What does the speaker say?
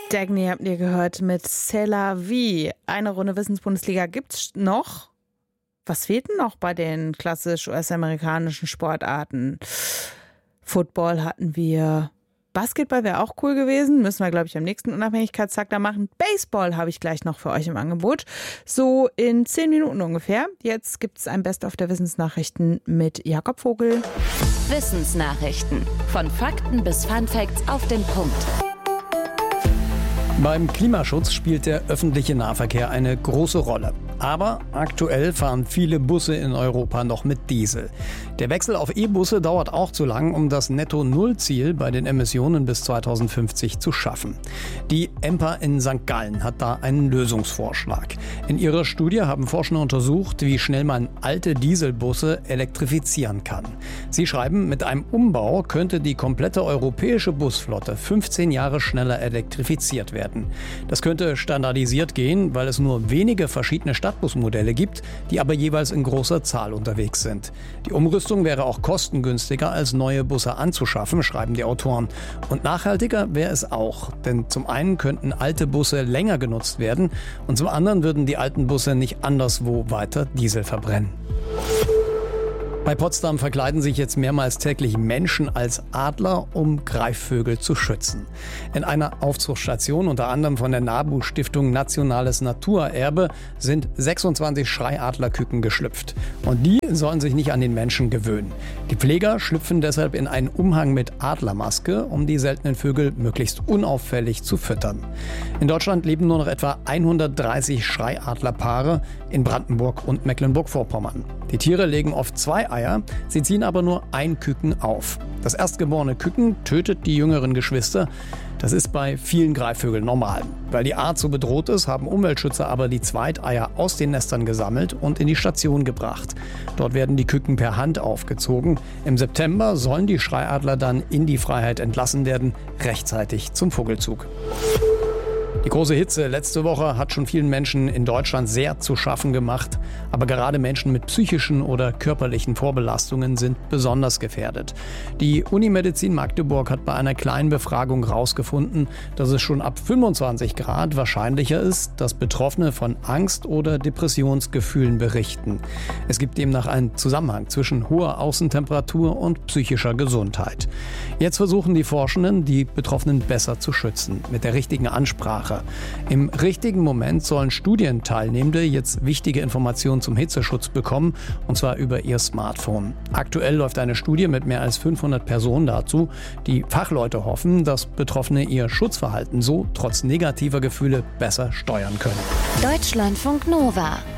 Dagny habt ihr gehört mit C'est la vie. Eine Runde Wissensbundesliga gibt's noch. Was fehlt denn noch bei den klassisch US-amerikanischen Sportarten? Football hatten wir. Basketball wäre auch cool gewesen. Müssen wir, glaube ich, am nächsten Unabhängigkeitstag da machen. Baseball habe ich gleich noch für euch im Angebot. So in 10 Minuten ungefähr. Jetzt gibt es ein Best-of der Wissensnachrichten mit Jakob Vogel. Wissensnachrichten. Von Fakten bis Funfacts auf den Punkt. Beim Klimaschutz spielt der öffentliche Nahverkehr eine große Rolle. Aber aktuell fahren viele Busse in Europa noch mit Diesel. Der Wechsel auf E-Busse dauert auch zu lang, um das Netto-Null-Ziel bei den Emissionen bis 2050 zu schaffen. Die EMPA in St. Gallen hat da einen Lösungsvorschlag. In ihrer Studie haben Forscher untersucht, wie schnell man alte Dieselbusse elektrifizieren kann. Sie schreiben, mit einem Umbau könnte die komplette europäische Busflotte 15 Jahre schneller elektrifiziert werden. Das könnte standardisiert gehen, weil es nur wenige verschiedene Stadtbusmodelle gibt, die aber jeweils in großer Zahl unterwegs sind. Die Umrüstung wäre auch kostengünstiger als neue Busse anzuschaffen, schreiben die Autoren. Und nachhaltiger wäre es auch, denn zum einen könnten alte Busse länger genutzt werden und zum anderen würden die alten Busse nicht anderswo weiter Diesel verbrennen. Bei Potsdam verkleiden sich jetzt mehrmals täglich Menschen als Adler, um Greifvögel zu schützen. In einer Aufzuchtstation, unter anderem von der NABU-Stiftung Nationales Naturerbe, sind 26 Schreiadlerküken geschlüpft. Und die sollen sich nicht an den Menschen gewöhnen. Die Pfleger schlüpfen deshalb in einen Umhang mit Adlermaske, um die seltenen Vögel möglichst unauffällig zu füttern. In Deutschland leben nur noch etwa 130 Schreiadlerpaare in Brandenburg und Mecklenburg-Vorpommern. Die Tiere legen oft 2 Eier, sie ziehen aber nur ein Küken auf. Das erstgeborene Küken tötet die jüngeren Geschwister. Das ist bei vielen Greifvögeln normal. Weil die Art so bedroht ist, haben Umweltschützer aber die Zweiteier aus den Nestern gesammelt und in die Station gebracht. Dort werden die Küken per Hand aufgezogen. Im September sollen die Schreiadler dann in die Freiheit entlassen werden, rechtzeitig zum Vogelzug. Die große Hitze letzte Woche hat schon vielen Menschen in Deutschland sehr zu schaffen gemacht. Aber gerade Menschen mit psychischen oder körperlichen Vorbelastungen sind besonders gefährdet. Die Unimedizin Magdeburg hat bei einer kleinen Befragung herausgefunden, dass es schon ab 25 Grad wahrscheinlicher ist, dass Betroffene von Angst- oder Depressionsgefühlen berichten. Es gibt demnach einen Zusammenhang zwischen hoher Außentemperatur und psychischer Gesundheit. Jetzt versuchen die Forschenden, die Betroffenen besser zu schützen, mit der richtigen Ansprache. Im richtigen Moment sollen Studienteilnehmende jetzt wichtige Informationen zum Hitzeschutz bekommen, und zwar über ihr Smartphone. Aktuell läuft eine Studie mit mehr als 500 Personen dazu. Die Fachleute hoffen, dass Betroffene ihr Schutzverhalten so trotz negativer Gefühle besser steuern können. Deutschlandfunk Nova